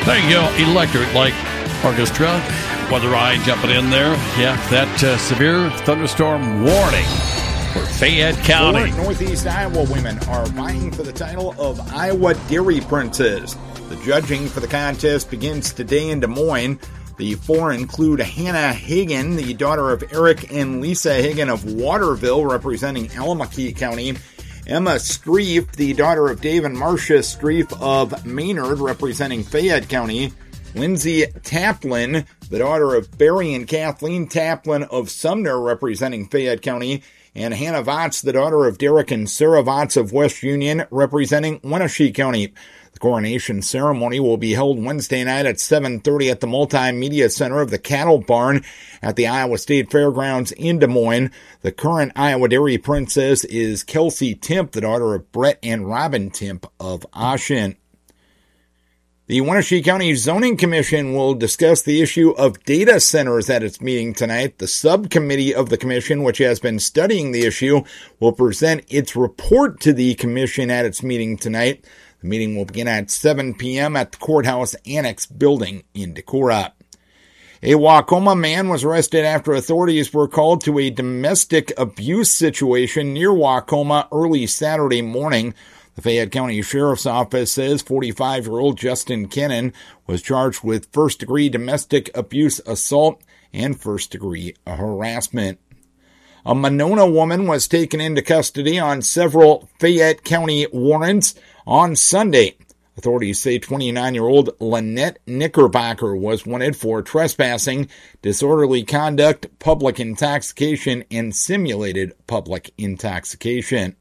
There you go, Electric Light Orchestra. Weather Eye jumping in there. Yeah, that severe thunderstorm warning for Fayette County. Four Northeast Iowa women are vying for the title of Iowa Dairy Princess. The judging for the contest begins today in Des Moines. The four include Hannah Hagan, the daughter of Eric and Lisa Hagan of Waterville, representing Alameda County. Emma Streif, the daughter of Dave and Marcia Streif of Maynard, representing Fayette County. Lindsay Taplin, the daughter of Barry and Kathleen Taplin of Sumner, representing Fayette County. And Hannah Votz, the daughter of Derek and Sarah Votz of West Union, representing Wenatchee County. The coronation ceremony will be held Wednesday night at 7:30 at the Multimedia Center of the Cattle Barn at the Iowa State Fairgrounds in Des Moines. The current Iowa Dairy Princess is Kelsey Timp, the daughter of Brett and Robin Timp of Ashen. The Wenatchee County Zoning Commission will discuss the issue of data centers at its meeting tonight. The subcommittee of the commission, which has been studying the issue, will present its report to the commission at its meeting tonight. The meeting will begin at 7 p.m. at the Courthouse Annex building in Decorah. A Waukoma man was arrested after authorities were called to a domestic abuse situation near Waukoma early Saturday morning. The Fayette County Sheriff's Office says 45-year-old Justin Kennan was charged with first-degree domestic abuse assault and first-degree harassment. A Monona woman was taken into custody on several Fayette County warrants on Sunday. Authorities say 29-year-old Lynette Knickerbocker was wanted for trespassing, disorderly conduct, public intoxication, and simulated public intoxication.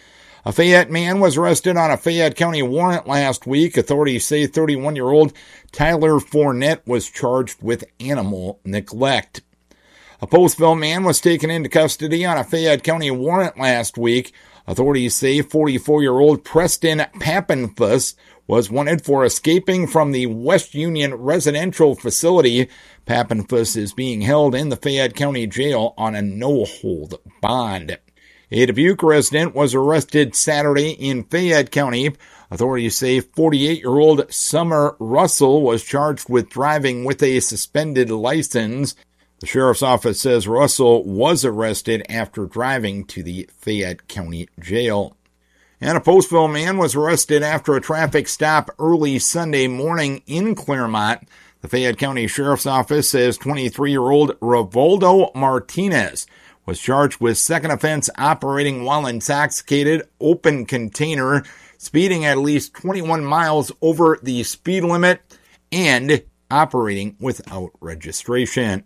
A Fayette man was arrested on a Fayette County warrant last week. Authorities say 31-year-old Tyler Fournette was charged with animal neglect. A Postville man was taken into custody on a Fayette County warrant last week. Authorities say 44-year-old Preston Pappenfuss was wanted for escaping from the West Union residential facility. Pappenfuss is being held in the Fayette County Jail on a no-hold bond. A Dubuque resident was arrested Saturday in Fayette County. Authorities say 48-year-old Summer Russell was charged with driving with a suspended license. The sheriff's office says Russell was arrested after driving to the Fayette County Jail. And a Postville man was arrested after a traffic stop early Sunday morning in Claremont. The Fayette County Sheriff's Office says 23-year-old Rivaldo Martinez was charged with second offense operating while intoxicated, open container, speeding at least 21 miles over the speed limit, and operating without registration.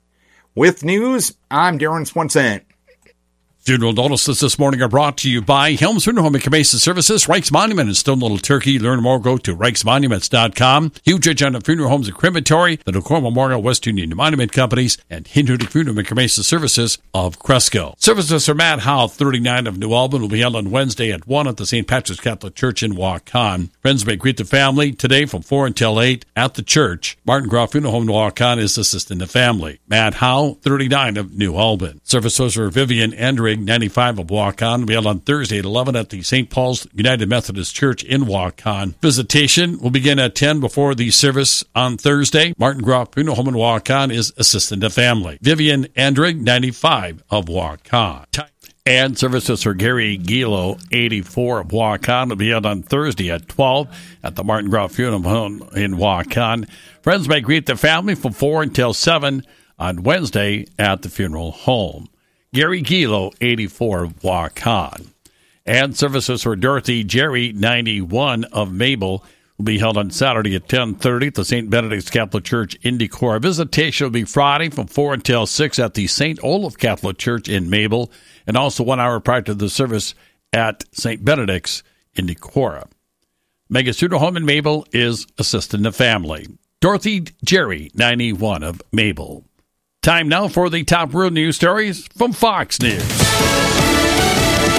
With news, I'm Darren Swenson. Funeral notices this morning are brought to you by Helms Funeral Home and Cremation Services, Reich's Monument in Stone Little Turkey. Learn more, go to reichsmonuments.com. Huge Agenda Funeral Homes and Crematory, the Decorah Memorial West Union Monument Companies, and Hindu Funeral and Cremation Services of Cresco. Services for Matt Howe, 39 of New Albin, will be held on Wednesday at 1 at the St. Patrick's Catholic Church in Waukon. Friends may greet the family today from 4 until 8 at the church. Martin Groff Funeral Home in Waukon is assisting the family. Matt Howe, 39 of New Albin. Services for Vivian Endrig, 95 of Waukon, will be held on Thursday at 11 at the St. Paul's United Methodist Church in Waukon. Visitation will begin at 10 before the service on Thursday. Martin Groff Funeral Home in Waukon is assisting the family. Vivian Endrig, 95 of Waukon. And services for Gary Gilo, 84 of Waukon, will be held on Thursday at 12 at the Martin Groff Funeral Home in Waukon. Friends may greet the family from 4 until 7 on Wednesday at the funeral home. Gary Gilo, 84 of Waukon. And services for Dorothy Jerry, 91 of Mabel, will be held on Saturday at 10:30 at the St. Benedict's Catholic Church in Decorah. Visitation will be Friday from 4 until 6 at the St. Olaf Catholic Church in Mabel, and also 1 hour prior to the service at St. Benedict's in Decorah. Mega Funeral Home in Mabel is assisting the family. Dorothy Jerry, 91 of Mabel. Time now for the top real news stories from Fox News.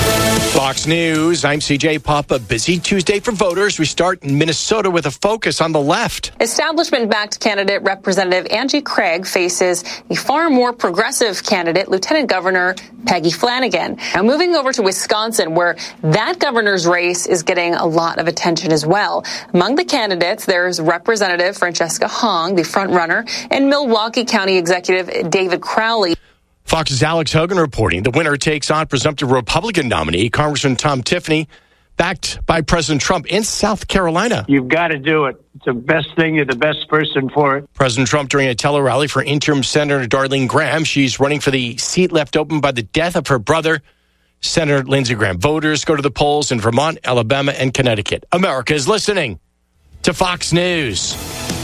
Fox News, I'm CJ Papa. Busy Tuesday for voters. We start in Minnesota with a focus on the left. Establishment-backed candidate Representative Angie Craig faces a far more progressive candidate, Lieutenant Governor Peggy Flanagan. Now moving over to Wisconsin, where that governor's race is getting a lot of attention as well. Among the candidates, there's Representative Francesca Hong, the frontrunner, and Milwaukee County Executive David Crowley. Fox's Alex Hogan reporting the winner takes on presumptive Republican nominee, Congressman Tom Tiffany, backed by President Trump in South Carolina. You've got to do it. It's the best thing. You're the best person for it. President Trump during a tele-rally for interim Senator Darlene Graham. She's running for the seat left open by the death of her brother, Senator Lindsey Graham. Voters go to the polls in Vermont, Alabama, and Connecticut. America is listening to Fox News.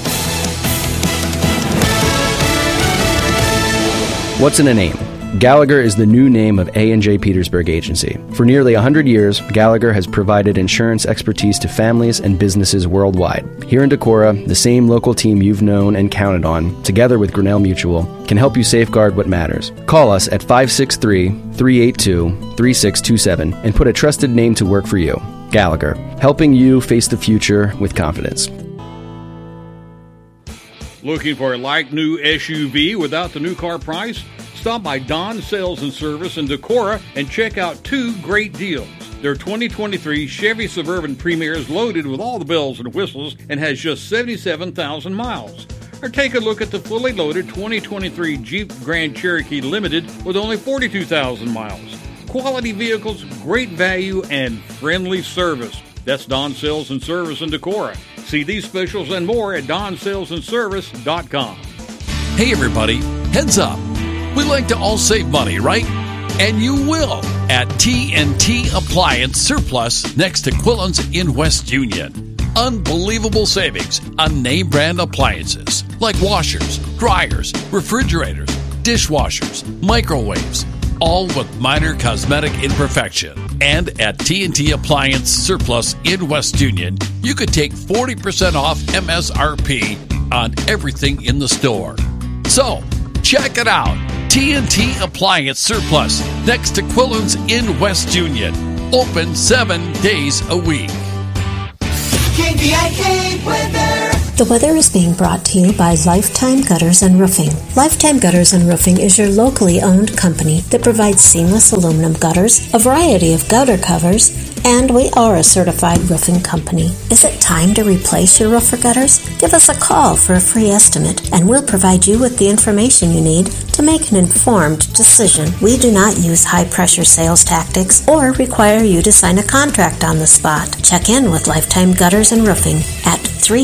What's in a name? Gallagher is the new name of A&J Petersburg Agency. For nearly 100 years, Gallagher has provided insurance expertise to families and businesses worldwide. Here in Decorah, the same local team you've known and counted on, together with Grinnell Mutual, can help you safeguard what matters. Call us at 563-382-3627 and put a trusted name to work for you. Gallagher, helping you face the future with confidence. Looking for a like-new SUV without the new car price? Stop by Don Sales and Service in Decorah and check out two great deals. Their 2023 Chevy Suburban Premier is loaded with all the bells and whistles and has just 77,000 miles. Or take a look at the fully loaded 2023 Jeep Grand Cherokee Limited with only 42,000 miles. Quality vehicles, great value, and friendly service. That's Don Sales and Service in Decorah. See these specials and more at DonSalesandService.com. Hey everybody, heads up. We like to all save money, right? And you will at TNT Appliance Surplus next to Quillen's in West Union. Unbelievable savings on name brand appliances like washers, dryers, refrigerators, dishwashers, microwaves, all with minor cosmetic imperfection. And at TNT Appliance Surplus in West Union, you could take 40% off MSRP on everything in the store. So, check it out. TNT Appliance Surplus next to Quillen's in West Union. Open 7 days a week. KVIK weather. The weather is being brought to you by Lifetime Gutters and Roofing. Lifetime Gutters and Roofing is your locally owned company that provides seamless aluminum gutters, a variety of gutter covers, and we are a certified roofing company. Is it time to replace your roof or gutters? Give us a call for a free estimate, and we'll provide you with the information you need to make an informed decision. We do not use high-pressure sales tactics or require you to sign a contract on the spot. Check in with Lifetime Gutters and Roofing at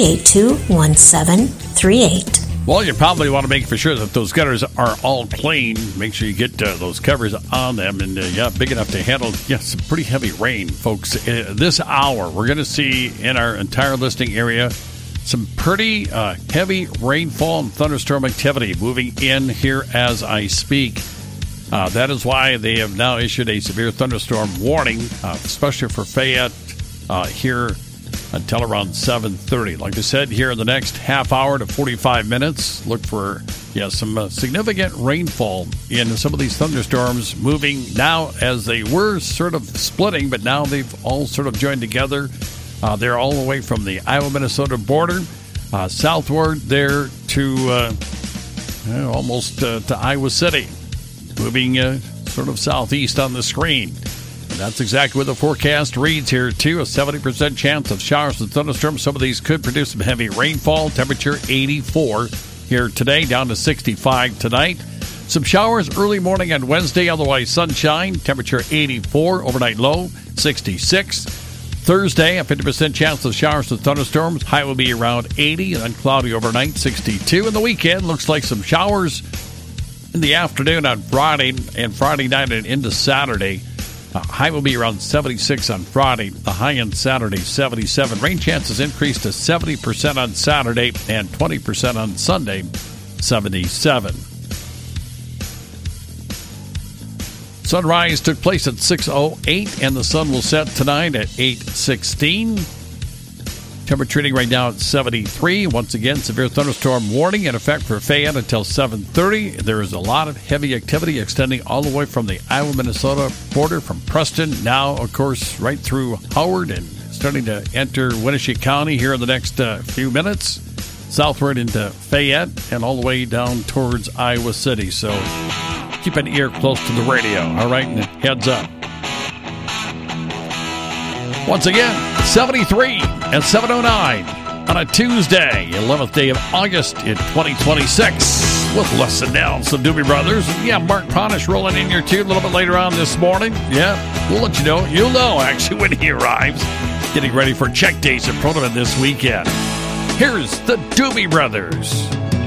382-1738. Well, you probably want to make for sure that those gutters are all clean. Make sure you get those covers on them. And, big enough to handle, some pretty heavy rain, folks. This hour, we're going to see in our entire listing area some pretty heavy rainfall and thunderstorm activity moving in here as I speak. That is why they have now issued a severe thunderstorm warning, especially for Fayette here until around 7:30. Like I said, here in the next half hour to 45 minutes, look for some significant rainfall in some of these thunderstorms moving now as they were sort of splitting, but now they've all sort of joined together. They're all the way from the Iowa-Minnesota border southward there to almost to Iowa City, moving sort of southeast on the screen. And that's exactly what the forecast reads here, too. A 70% chance of showers and thunderstorms. Some of these could produce some heavy rainfall. Temperature 84 here today, down to 65 tonight. Some showers early morning on Wednesday, otherwise sunshine. Temperature 84, overnight low 66. Thursday, a 50% chance of showers and thunderstorms. High will be around 80, and then cloudy overnight 62. And the weekend looks like some showers in the afternoon on Friday and Friday night and into Saturday. High will be around 76 on Friday. The high on Saturday, 77. Rain chances increase to 70% on Saturday and 20% on Sunday, 77. Sunrise took place at 6:08, and the sun will set tonight at 8:16. Temperature reading right now at 73. Once again, severe thunderstorm warning in effect for Fayette until 7:30. There is a lot of heavy activity extending all the way from the Iowa-Minnesota border from Preston. Now, of course, right through Howard and starting to enter Winnebago County here in the next few minutes. Southward into Fayette and all the way down towards Iowa City. So keep an ear close to the radio, all right? And heads up. Once again, 73 and 7:09 on a Tuesday, 11th day of August in 2026 with Les Sandell, some Doobie Brothers. And yeah, Mark Ponish rolling in here too a little bit later on this morning. Yeah, we'll let you know. You'll know, actually, when he arrives. Getting ready for check days in front of it this weekend. Here's the Doobie Brothers.